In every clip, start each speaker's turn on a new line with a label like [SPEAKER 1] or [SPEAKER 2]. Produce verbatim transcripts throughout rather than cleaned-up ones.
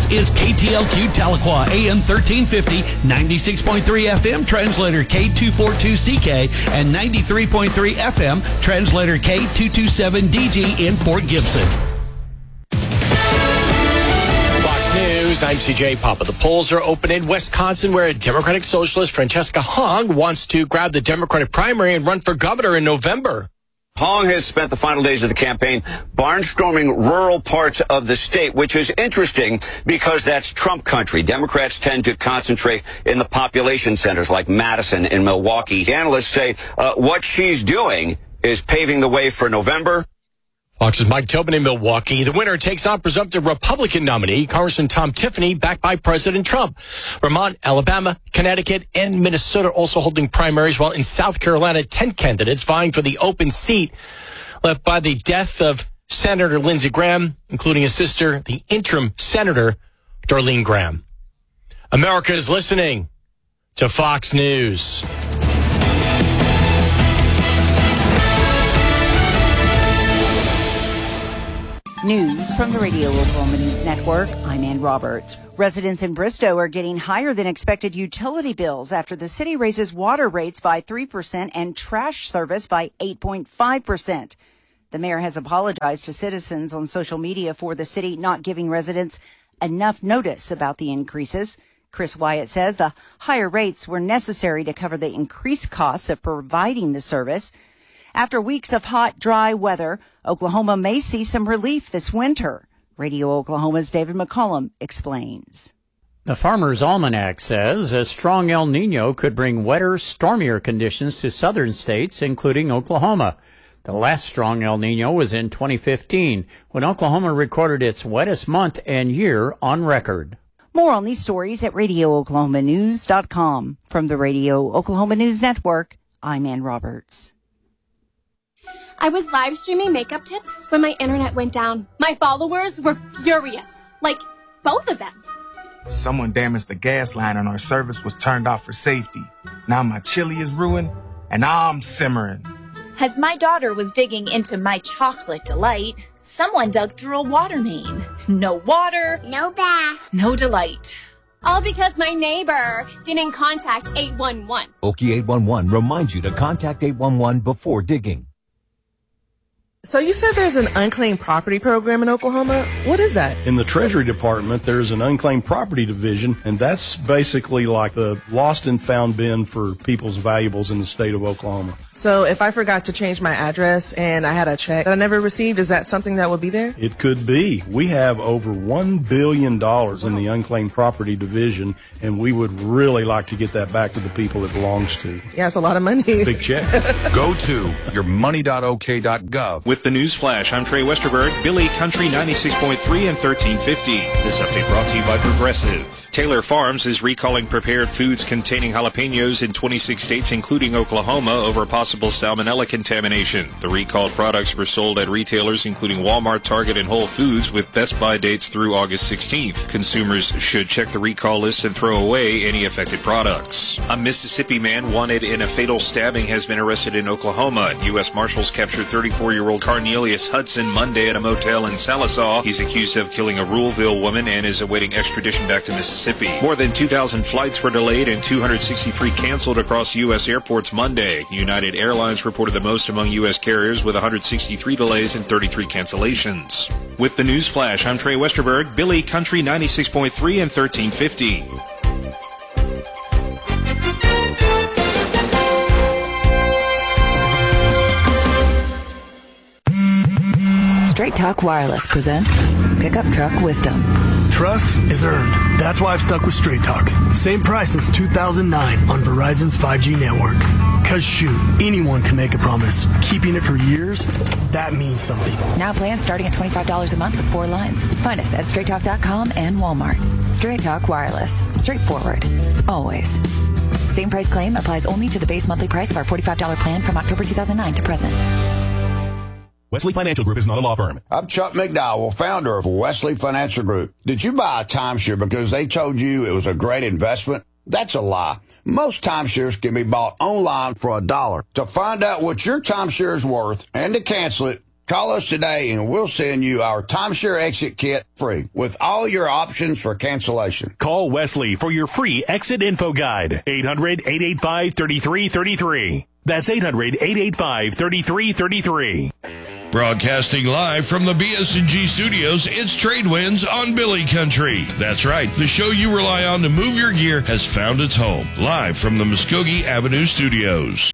[SPEAKER 1] is K T L Q Tahlequah, A M thirteen fifty, ninety-six point three F M, translator K two forty-two C K, and ninety-three point three F M, translator K two twenty-seven D G in Fort Gibson.
[SPEAKER 2] Fox News, I'm C J Papa. The polls are open in Wisconsin, where Democratic Socialist Francesca Hong wants to grab the Democratic primary and run for governor in November.
[SPEAKER 3] Hong has spent the final days of the campaign barnstorming rural parts of the state, which is interesting because that's Trump country. Democrats tend to concentrate in the population centers like Madison and Milwaukee. Analysts say uh, what she's doing is paving the way for November.
[SPEAKER 2] Fox's Mike Tobin in Milwaukee. The winner takes on presumptive Republican nominee, Congressman Tom Tiffany, backed by President Trump. Vermont, Alabama, Connecticut, and Minnesota also holding primaries, while in South Carolina, ten candidates vying for the open seat left by the death of Senator Lindsey Graham, including his sister, the interim Senator Darlene Graham. America is listening to Fox News.
[SPEAKER 4] News from the Radio Oklahoma News Network. I'm Ann Roberts. Residents in Bristow are getting higher than expected utility bills after the city raises water rates by three percent and trash service by eight point five percent. The mayor has apologized to citizens on social media for the city not giving residents enough notice about the increases. Chris Wyatt says the higher rates were necessary to cover the increased costs of providing the service. After weeks of hot, dry weather, Oklahoma may see some relief this winter. Radio Oklahoma's David McCollum explains.
[SPEAKER 5] The Farmer's Almanac says a strong El Nino could bring wetter, stormier conditions to southern states, including Oklahoma. The last strong El Nino was in twenty fifteen, when Oklahoma recorded its wettest month and year on record.
[SPEAKER 4] More on these stories at radio oklahoma news dot com. From the Radio Oklahoma News Network, I'm Ann Roberts.
[SPEAKER 6] I was live streaming makeup tips when my internet went down. My followers were furious. Like, both of them.
[SPEAKER 7] Someone damaged the gas line and our service was turned off for safety. Now my chili is ruined and I'm simmering.
[SPEAKER 8] As my daughter was digging into my chocolate delight, someone dug through a water main. No water.
[SPEAKER 9] No bath.
[SPEAKER 8] No delight.
[SPEAKER 6] All because my neighbor didn't contact eight one one.
[SPEAKER 10] Okie eight one one reminds you to contact eight one one before digging.
[SPEAKER 11] So you said there's an unclaimed property program in Oklahoma. What is that?
[SPEAKER 12] In the Treasury Department, there's an unclaimed property division, and that's basically like the lost and found bin for people's valuables in the state of Oklahoma.
[SPEAKER 11] So if I forgot to change my address and I had a check that I never received, is that something that would be there?
[SPEAKER 12] It could be. We have over one billion dollars in the unclaimed property division, and we would really like to get that back to the people it belongs to.
[SPEAKER 11] Yeah, it's a lot of money.
[SPEAKER 12] Big check.
[SPEAKER 13] Go to your money dot o k dot gov.
[SPEAKER 14] With the News Flash, I'm Trey Westerberg, Billy Country ninety-six point three and thirteen fifty. This update brought to you by Progressive. Taylor Farms is recalling prepared foods containing jalapenos in twenty-six states, including Oklahoma, over possible salmonella contamination. The recalled products were sold at retailers including Walmart, Target, and Whole Foods with Best Buy dates through August sixteenth. Consumers should check the recall list and throw away any affected products. A Mississippi man wanted in a fatal stabbing has been arrested in Oklahoma. U S Marshals captured thirty-four-year-old Cornelius Hudson Monday at a motel in Sallisaw. He's accused of killing a Ruleville woman and is awaiting extradition back to Mississippi. More than two thousand flights were delayed and two hundred sixty-three canceled across U S airports Monday. United Airlines reported the most among U S carriers with one hundred sixty-three delays and thirty-three cancellations. With the News Flash, I'm Trey Westerberg, Billy Country ninety-six point three and thirteen fifty.
[SPEAKER 15] Straight Talk Wireless presents Pickup Truck Wisdom.
[SPEAKER 16] Trust is earned. That's why I've stuck with Straight Talk. Same price since two thousand nine on Verizon's five G network. Cause shoot, anyone can make a promise. Keeping it for years, that means something.
[SPEAKER 15] Now plans starting at twenty-five dollars a month with four lines. Find us at straight talk dot com and Walmart. Straight Talk Wireless. Straightforward. Always. Same price claim applies only to the base monthly price of our forty-five dollars plan from October two thousand nine to present.
[SPEAKER 17] Wesley Financial Group is not a law firm.
[SPEAKER 18] I'm Chuck McDowell, founder of Wesley Financial Group. Did you buy a timeshare because they told you it was a great investment? That's a lie. Most timeshares can be bought online for a dollar. To find out what your timeshare is worth and to cancel it, Call us today and we'll send you our timeshare exit kit free with all your options for cancellation.
[SPEAKER 17] Call Wesley for your free exit info guide. eight hundred, eight eight five, three three three three. That's eight hundred, eight eight five, three three three three.
[SPEAKER 9] Broadcasting live from the B S and G studios, it's Trade Winds on Billy Country. That's right, the show you rely on to move your gear has found its home. Live from the Muskogee Avenue studios.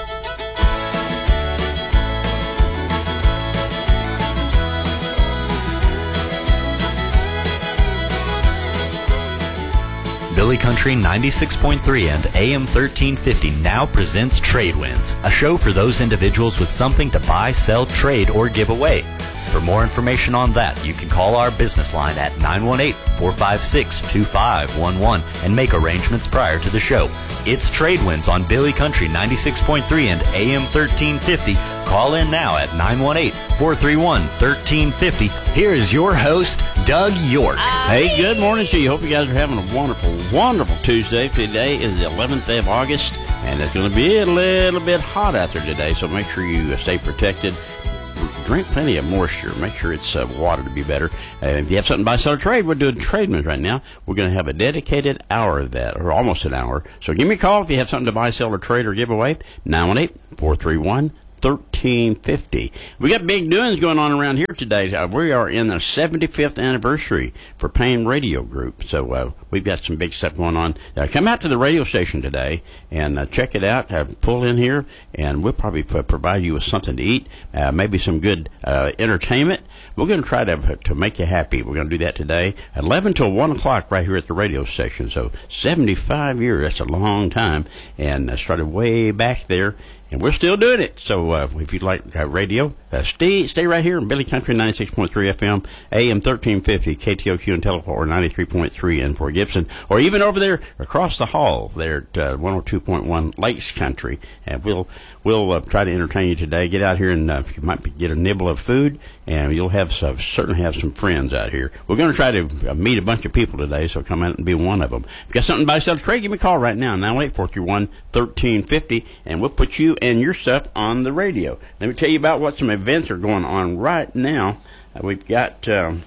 [SPEAKER 19] Billy Country ninety-six point three and A M thirteen fifty now presents Trade Winds, a show for those individuals with something to buy, sell, trade, or give away. For more information on that, you can call our business line at nine one eight, four five six, two five one one and make arrangements prior to the show. It's Trade Winds on Billy Country ninety-six point three and A M thirteen fifty. Call in now at nine one eight, four three one, one three five zero. Here is your host, Doug York.
[SPEAKER 20] Hey, good morning to you. Hope you guys are having a wonderful, wonderful Tuesday. Today is the eleventh day of August, and it's going to be a little bit hot out there today, so make sure you stay protected. Drink plenty of moisture. Make sure it's uh, water to be better. Uh, if you have something to buy, sell, or trade, we're doing Trade Winds right now. We're going to have a dedicated hour of that, or almost an hour. So give me a call if you have something to buy, sell, or trade, or give away. nine one eight, four three one, one three five zero. We got big doings going on around here today. Uh, we are in the seventy-fifth anniversary for Payne Radio Group. So uh, we've got some big stuff going on. Uh, come out to the radio station today and uh, check it out. Uh, pull in here, and we'll probably p- provide you with something to eat, uh, maybe some good uh, entertainment. We're going to try to to make you happy. We're going to do that today at eleven till one o'clock right here at the radio station. So seventy-five years, that's a long time, and uh, started way back there. And we're still doing it. So uh, if you'd like uh, radio, uh, stay stay right here in Billy Country ninety-six point three F M, A M thirteen fifty, K T O Q in Telephone, or ninety-three point three in Fort Gibson, or even over there across the hall there at uh, one oh two point one Lakes Country. And we'll we'll uh, try to entertain you today. Get out here and uh, you might be, get a nibble of food, and you'll have some, certainly have some friends out here. We're going to try to uh, meet a bunch of people today, so come out and be one of them. If you got something to buy, sell, trade, give me a call right now, nine one eight, four three one, one three five zero, and we'll put you and your stuff on the radio. Let me tell you about what some events are going on right now. Uh, we've got um,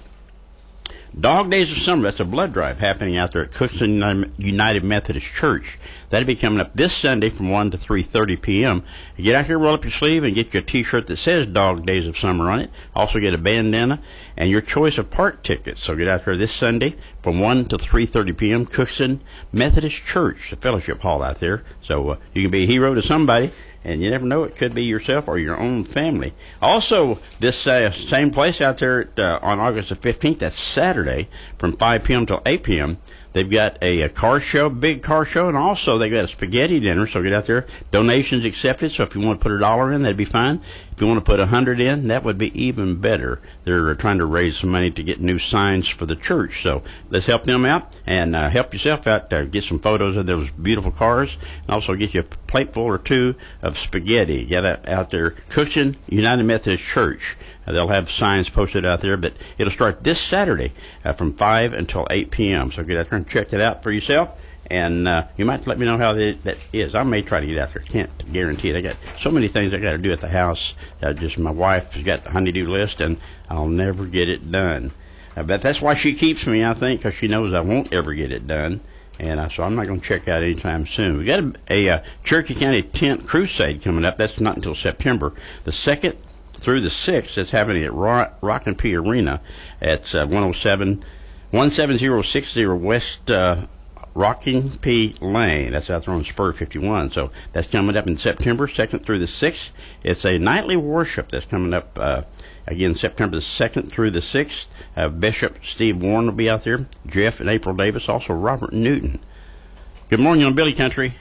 [SPEAKER 20] Dog Days of Summer. That's a blood drive happening out there at Cookson United Methodist Church. That'll be coming up this Sunday from one to three thirty p.m. Get out here, roll up your sleeve, and get you a T-shirt that says Dog Days of Summer on it. Also get a bandana and your choice of park tickets. So get out here this Sunday from one to three thirty p.m. Cookson Methodist Church, the fellowship hall out there. So uh, you can be a hero to somebody. And you never know, it could be yourself or your own family. Also, this uh, same place out there at, uh, on August the fifteenth, that's Saturday, from five p.m. till eight p.m., they've got a, a car show, big car show, and also they've got a spaghetti dinner, so get out there. Donations accepted, so if you want to put a dollar in, that'd be fine. If you want to put a hundred in, that would be even better. They're trying to raise some money to get new signs for the church, so let's help them out and uh, help yourself out. Uh, get some photos of those beautiful cars, and also get you a plateful or two of spaghetti. Get that out there. Cookson United Methodist Church. Uh, they'll have signs posted out there, but it'll start this Saturday uh, from five until eight p.m. So get out there and check it out for yourself. And uh, you might let me know how that, that is. I may try to get out there. Can't guarantee it. I got so many things I got to do at the house. Uh, just my wife has got the honey-do list, and I'll never get it done. Uh, but that's why she keeps me, I think, because she knows I won't ever get it done. And uh, so I'm not going to check out anytime soon. We got a, a uh, Cherokee County Tent Crusade coming up. That's not until September the second through the sixth. That's happening at Rock, Rock and P Arena at uh, one oh seven, one seven zero six zero West uh, Rocking P Lane. That's out there on Spur fifty-one. So that's coming up in September second through the sixth. It's a nightly worship that's coming up uh, again September the second through the sixth. Uh, Bishop Steve Warren will be out there. Jeff and April Davis. Also Robert Newton. Good morning on Billy Country.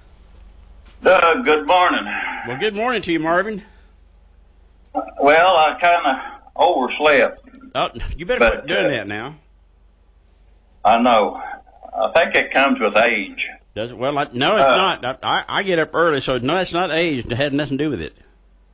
[SPEAKER 21] Doug, good morning.
[SPEAKER 20] Well, good morning to you, Marvin.
[SPEAKER 21] Well, I kind of overslept.
[SPEAKER 20] Oh, you better
[SPEAKER 21] but,
[SPEAKER 20] quit doing
[SPEAKER 21] uh,
[SPEAKER 20] that now.
[SPEAKER 21] I know. I think it comes with age.
[SPEAKER 20] Does it? Well, I, no, it's
[SPEAKER 21] Uh,
[SPEAKER 20] not. I, I get up early, so no, it's not age. It had nothing to do with it.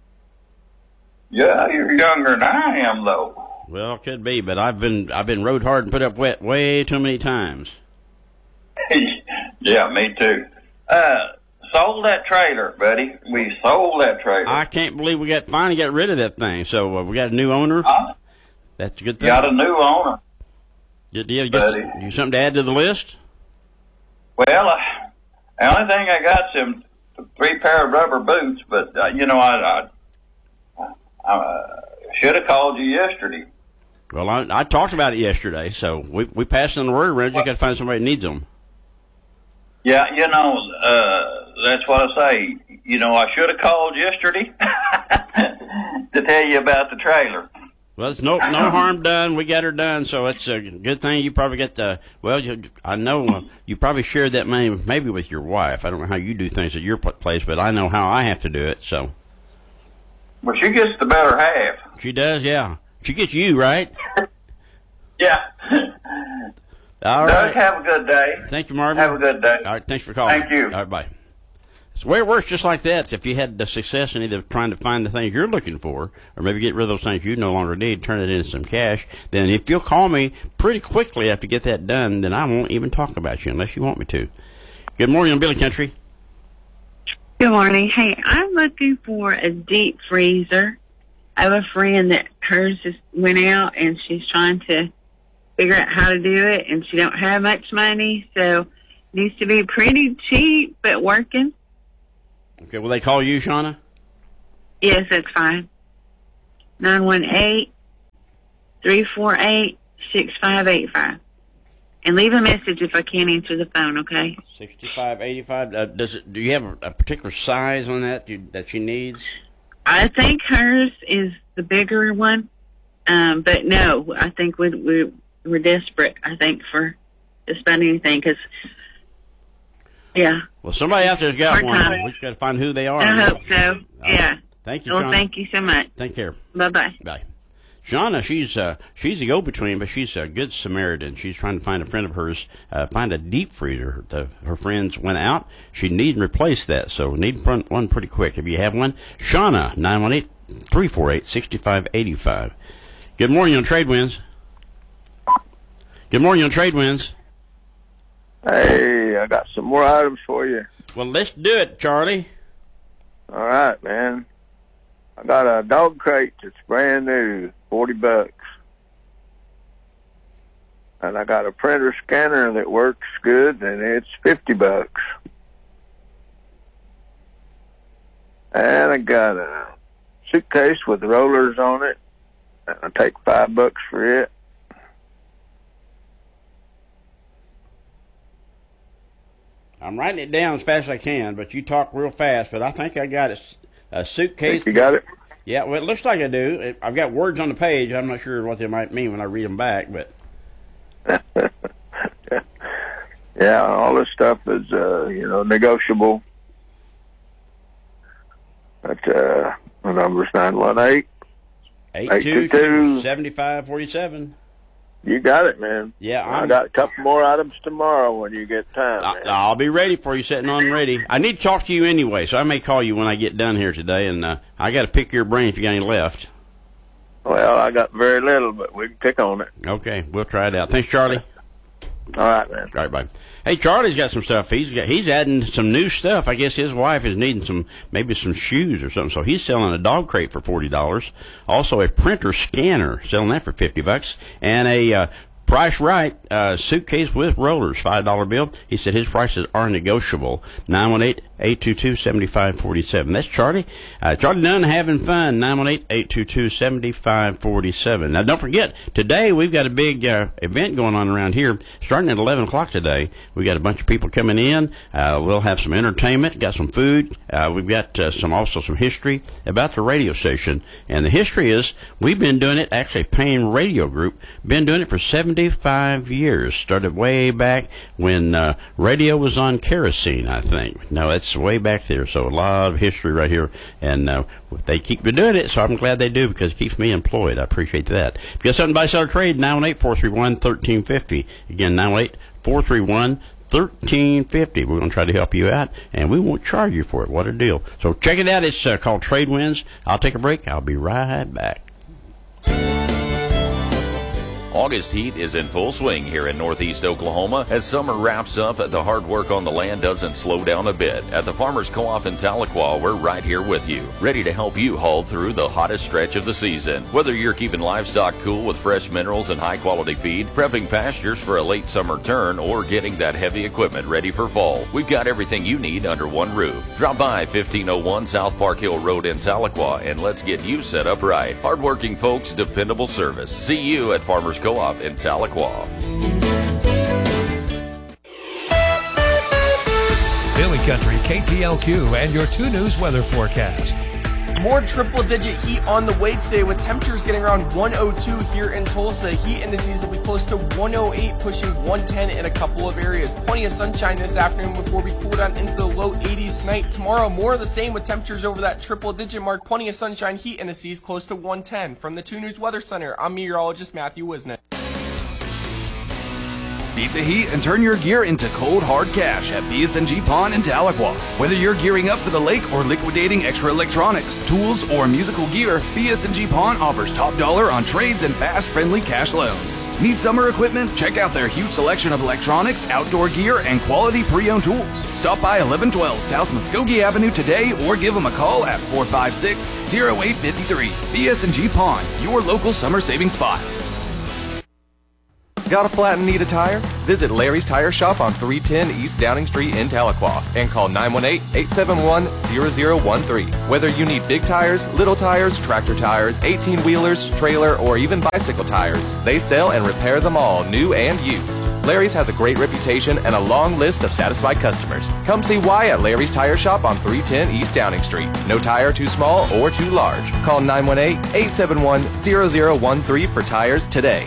[SPEAKER 21] Yeah, you're younger than I am, though.
[SPEAKER 20] Well, it could be, but I've been I've been rode hard and put up wet way too many times.
[SPEAKER 21] Yeah, me too. Uh, sold that trailer, buddy. We sold that trailer.
[SPEAKER 20] I can't believe we got finally got rid of that thing. So uh, we got a new owner.
[SPEAKER 21] Huh?
[SPEAKER 20] That's a good thing.
[SPEAKER 21] Got a new owner.
[SPEAKER 20] Good deal. You got you something to add to the list?
[SPEAKER 21] Well, uh, the only thing I got some three pair of rubber boots, but uh, you know I, I, I uh, should have called you yesterday.
[SPEAKER 20] Well, I, I talked about it yesterday, so we we passed on the word around. You got to find somebody that needs them.
[SPEAKER 21] Yeah, you know, uh, that's what I say. You know, I should have called yesterday to tell you about the trailer.
[SPEAKER 20] Well, it's no no harm done. We got her done, so it's a good thing. You probably get the well. You, I know uh, you probably shared that money maybe with your wife. I don't know how you do things at your place, but I know how I have to do it. So,
[SPEAKER 21] well, she gets the better half.
[SPEAKER 20] She does, yeah. She gets you right.
[SPEAKER 21] Yeah.
[SPEAKER 20] All
[SPEAKER 21] Doug,
[SPEAKER 20] right.
[SPEAKER 21] have a good day.
[SPEAKER 20] Thank you, Marvin.
[SPEAKER 21] Have a good day.
[SPEAKER 20] All right, thanks for calling.
[SPEAKER 21] Thank you.
[SPEAKER 20] All right, bye. So where it works just like that. If you had the success in either trying to find the things you're looking for, or maybe get rid of those things you no longer need, turn it into some cash, then if you'll call me pretty quickly after you get that done, then I won't even talk about you unless you want me to. Good morning on Billy Country.
[SPEAKER 1] Good morning. Hey, I'm looking for a deep freezer. I have a friend that hers just went out and she's trying to figure out how to do it, and she don't have much money, so it needs to be pretty cheap but working.
[SPEAKER 20] Okay, will they call you, Shauna?
[SPEAKER 1] Yes, that's fine. nine one eight, three four eight, six five eight five. And leave a message if I can't answer the phone, okay?
[SPEAKER 20] sixty-five eighty-five. Uh, does it, do you have a, a particular size on that you, that she needs?
[SPEAKER 1] I think hers is the bigger one, um, but no, I think we, we, we're desperate, I think, for just about anything, because, yeah.
[SPEAKER 20] Well, somebody out there's got
[SPEAKER 1] Hard
[SPEAKER 20] one.
[SPEAKER 1] time.
[SPEAKER 20] We just got to find who they are.
[SPEAKER 1] I hope so, yeah.
[SPEAKER 20] Thank you,
[SPEAKER 1] Well,
[SPEAKER 20] Shauna.
[SPEAKER 1] thank you so much.
[SPEAKER 20] Take care.
[SPEAKER 1] Bye-bye.
[SPEAKER 20] Bye. Shauna, she's uh, she's a go-between, but she's a good Samaritan. She's trying to find a friend of hers, uh, find a deep freezer. The, her friends went out. She need to replace that, so need one pretty quick. If you have one, Shauna, nine one eight, three four eight, six five eight five. Good morning on Trade Winds. Good morning on Trade Winds.
[SPEAKER 22] Hey, I got some more items for you.
[SPEAKER 20] Well, let's do it, Charlie.
[SPEAKER 22] All right, man. I got a dog crate that's brand new, forty bucks. And I got a printer scanner that works good, and it's fifty bucks. And I got a suitcase with rollers on it, and I take five bucks for it.
[SPEAKER 20] I'm writing it down as fast as I can, but you talk real fast. But I think I got it. A suitcase.
[SPEAKER 22] Think you got it?
[SPEAKER 20] Yeah, well, it looks like I do. It, I've got words on the page. I'm not sure what they might mean when I read them back, but.
[SPEAKER 22] Yeah, all this stuff is, uh, you know, negotiable. But, uh, the number's nine one eight,
[SPEAKER 20] eight two two, seven five four seven.
[SPEAKER 22] You got it, man.
[SPEAKER 20] Yeah,
[SPEAKER 22] I
[SPEAKER 20] I'm,
[SPEAKER 22] got a couple more items tomorrow when you get time.
[SPEAKER 20] I, I'll be ready for you, sitting on ready. I need to talk to you anyway, so I may call you when I get done here today, and uh, I got to pick your brain if you got any left.
[SPEAKER 22] Well, I got very little, but we can pick on it.
[SPEAKER 20] Okay, we'll try it out. Thanks, Charlie.
[SPEAKER 22] All right, man.
[SPEAKER 20] All right, bye. Hey, Charlie's got some stuff. He's got, he's adding some new stuff. I guess his wife is needing some, maybe some shoes or something. So he's selling a dog crate for forty dollars. Also a printer scanner, selling that for fifty bucks, and a uh, Price Right uh, suitcase with rollers, five dollar bill. He said his prices are negotiable. nine one eight, eight two two, seven five four seven. That's Charlie. Uh, Charlie Dunn having fun. nine one eight, eight two two, seven five four seven. Now, don't forget, today we've got a big uh, event going on around here. Starting at eleven o'clock today, we got a bunch of people coming in. Uh, we'll have some entertainment, got some food. Uh, we've got uh, some also some history about the radio station. And the history is we've been doing it, actually Payne Radio Group, been doing it for seventy-five years. Started way back when uh, radio was on kerosene, I think. No, that's way back there. So a lot of history right here. And uh, they keep doing it, so I'm glad they do because it keeps me employed. I appreciate that. If you got something to buy, sell, or trade, nine one eight, four three one, one three five zero. Again, nine one eight, four three one, one three five zero. We're going to try to help you out, and we won't charge you for it. What a deal. So check it out. It's uh, called Trade Winds. I'll take a break. I'll be right back.
[SPEAKER 2] August heat is in full swing here in northeast Oklahoma. As summer wraps up, the hard work on the land doesn't slow down a bit. At the Farmers Co-op in Tahlequah, we're right here with you, ready to help you haul through the hottest stretch of the season. Whether you're keeping livestock cool with fresh minerals and high-quality feed, prepping pastures for a late summer turn, or getting that heavy equipment ready for fall, we've got everything you need under one roof. Drop by fifteen oh one South Park Hill Road in Tahlequah and let's get you set up right. Hardworking folks, dependable service. See you at Farmers Co-op in Tahlequah.
[SPEAKER 3] Billy Country, K P L Q, and your two News weather forecast.
[SPEAKER 23] More triple-digit heat on the way today with temperatures getting around one oh two here in Tulsa. Heat indices will be close to one oh eight, pushing one ten in a couple of areas. Plenty of sunshine this afternoon before we cool down into the low eighties tonight. Tomorrow, more of the same with temperatures over that triple-digit mark. Plenty of sunshine, heat indices close to one ten. From the two News Weather Center, I'm meteorologist Matthew Wisnick.
[SPEAKER 24] Beat the heat and turn your gear into cold, hard cash at B S and G Pawn in Tahlequah. Whether you're gearing up for the lake or liquidating extra electronics, tools, or musical gear, B S and G Pawn offers top dollar on trades and fast, friendly cash loans. Need summer equipment? Check out their huge selection of electronics, outdoor gear, and quality pre-owned tools. Stop by eleven twelve South Muskogee Avenue today or give them a call at four five six, oh eight five three. B S and G Pawn, your local summer saving spot.
[SPEAKER 25] Got a flat and need a tire? Visit Larry's Tire Shop on three ten East Downing Street in Tahlequah and call nine one eight, eight seven one, zero zero one three. Whether you need big tires, little tires, tractor tires, eighteen-wheelers, trailer, or even bicycle tires, they sell and repair them all, new and used. Larry's has a great reputation and a long list of satisfied customers. Come see why at Larry's Tire Shop on three ten East Downing Street. No tire too small or too large. Call nine one eight, eight seven one, zero zero one three for tires today.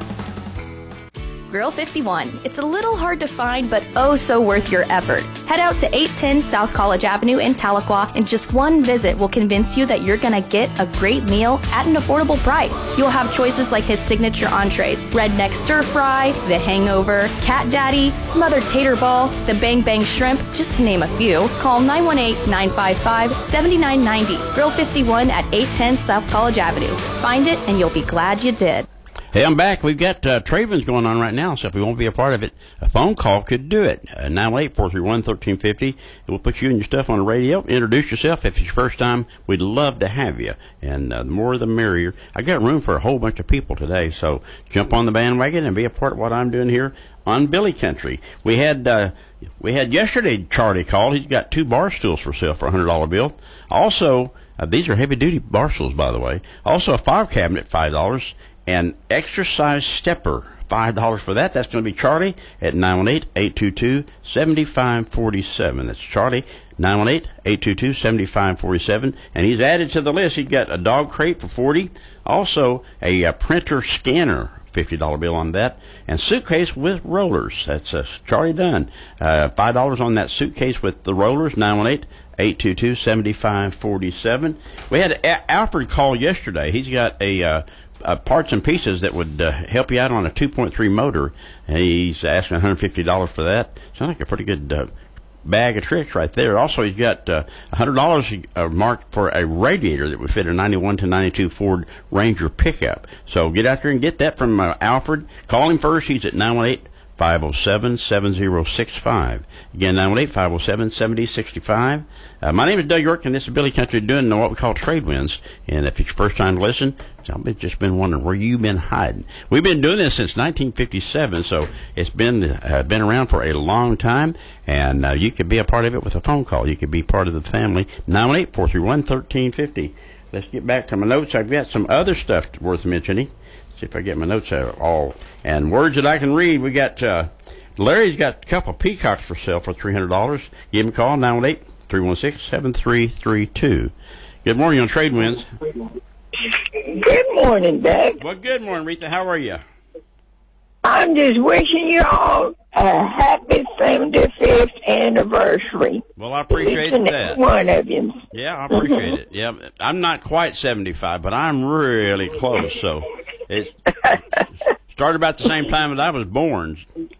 [SPEAKER 26] Grill fifty-one. It's a little hard to find, but oh so worth your effort. Head out to eight ten South College Avenue in Tahlequah, and just one visit will convince you that you're gonna get a great meal at an affordable price. You'll have choices like his signature entrees, redneck stir fry, the hangover, cat daddy, smothered tater ball, the bang bang shrimp, just to name a few. Call nine one eight, nine five five, seven nine nine zero. Grill fifty-one at eight ten South College Avenue. Find it and you'll be glad you did.
[SPEAKER 20] Hey, I'm back. We've got uh, trade winds going on right now, so if you won't be a part of it, a phone call could do it. Uh, nine one eight, four three one, one three five zero. We'll put you and your stuff on the radio. Introduce yourself. If it's your first time, we'd love to have you. And uh, the more the merrier. I got room for a whole bunch of people today, so jump on the bandwagon and be a part of what I'm doing here on Billy Country. We had uh, we had yesterday, Charlie called. He's got two bar stools for sale for a one hundred dollar bill. Also, uh, these are heavy-duty bar stools, by the way. Also, a file cabinet, five dollars. And extra size stepper, five dollars for that. That's going to be Charlie at nine one eight, eight two two, seven five four seven. That's Charlie, nine one eight, eight two two, seven five four seven. And he's added to the list. He's got a dog crate for forty dollars. Also, a, a printer scanner, fifty dollar bill on that. And suitcase with rollers. That's uh, Charlie Dunn. Uh, five dollars on that suitcase with the rollers, nine one eight, eight two two, seven five four seven. We had a- Alfred call yesterday. He's got a... Uh, Uh, parts and pieces that would uh, help you out on a two point three motor. And he's asking one hundred fifty dollars for that. Sounds like a pretty good uh, bag of tricks right there. Also, he's got uh, one hundred dollars uh, marked for a radiator that would fit a ninety-one to ninety-two Ford Ranger pickup. So get out there and get that from uh, Alfred. Call him first. He's at nine one eight, five oh seven, seven oh six five. Again, nine one eight, five oh seven, seven oh six five. Uh, my name is Doug York, and this is Billy Country doing what we call trade winds. And if it's your first time to listen, I've just been wondering where you've been hiding. We've been doing this since nineteen fifty-seven, so it's been uh, been around for a long time. And uh, you could be a part of it with a phone call. You could be part of the family. nine one eight, four three one, one three five zero. Let's get back to my notes. I've got some other stuff worth mentioning. See if I get my notes out all. And words that I can read. We got uh, Larry's got a couple of peacocks for sale for three hundred dollars. Give him a call, nine one eight, three one six, seven three three two. Good morning on Trade Winds.
[SPEAKER 27] Good morning, Doug.
[SPEAKER 20] Well, good morning, Rita. How are you?
[SPEAKER 27] I'm just wishing you all a happy seventy-fifth anniversary.
[SPEAKER 20] Well, I appreciate
[SPEAKER 27] Each and
[SPEAKER 20] that.
[SPEAKER 27] every one of you.
[SPEAKER 20] Yeah, I appreciate it. Yeah, I'm not quite seventy-five, but I'm really close. So it started about the same time that I was born.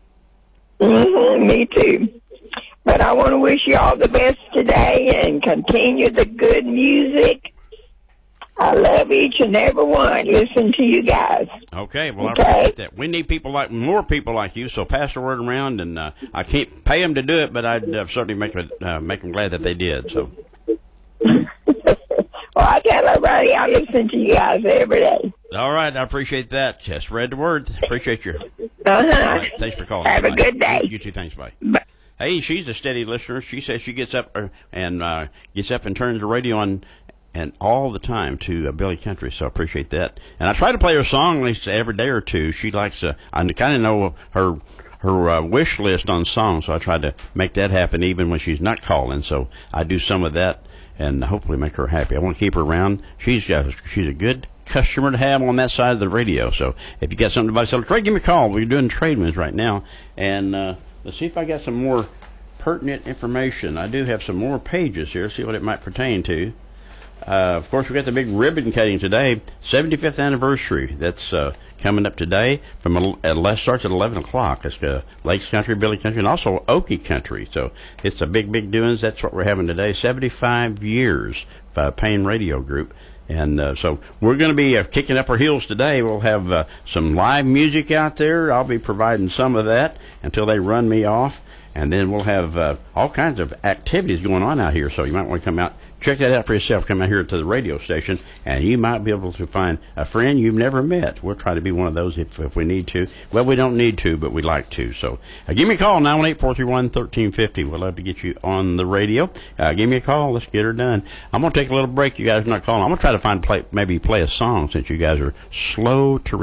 [SPEAKER 27] Mm-hmm, me too. But I want to wish you all the best today and continue the good music. I love each and every one. Listen to you guys.
[SPEAKER 20] Okay, well,
[SPEAKER 27] Okay.
[SPEAKER 20] I appreciate that. We need people like more people like you, so pass the word around. And uh, I can't pay them to do it, but I'd uh, certainly make it, uh, make them glad that they did. So.
[SPEAKER 27] Well, I tell everybody I listen to you guys every day.
[SPEAKER 20] All right, I appreciate that. Just spread the word. Appreciate you.
[SPEAKER 27] Uh-huh.
[SPEAKER 20] Right, thanks for calling.
[SPEAKER 27] Have a
[SPEAKER 20] Bye.
[SPEAKER 27] good day.
[SPEAKER 20] You, you too. Thanks. Bye. Bye. Hey, she's a steady listener. She says she gets up uh, and uh, gets up and turns the radio on and all the time to uh, Billy Country. So I appreciate that. And I try to play her song at least every day or two. She likes. Uh, I kind of know her her uh, wish list on songs, so I try to make that happen even when she's not calling. So I do some of that and hopefully make her happy. I want to keep her around. She's uh, she's a good customer to have on that side of the radio. So if you got something to buy, sell, trade, give me a call. We're doing trade wins right now. And uh, let's see if I got some more pertinent information. I do have some more pages here. See what it might pertain to. Uh, of course, we got the big ribbon cutting today, seventy-fifth anniversary. That's uh, coming up today. From uh, starts at eleven o'clock. It's uh, Lakes Country, Billy Country, and also Okie Country. So it's a big, big doings. That's what we're having today. seventy-five years of uh, Payne Radio Group. And uh, so we're going to be uh, kicking up our heels today. We'll have uh, some live music out there. I'll be providing some of that until they run me off. And then we'll have uh, all kinds of activities going on out here. So you might want to come out, check that out for yourself. Come out here to the radio station, and you might be able to find a friend you've never met. We'll try to be one of those if, if we need to. Well, we don't need to, but we'd like to. So uh, give me a call, nine one eight, four three one, one three five zero. We'd love to get you on the radio. Uh, give me a call. Let's get her done. I'm going to take a little break. You guys are not calling. I'm going to try to find play, maybe play a song since you guys are slow to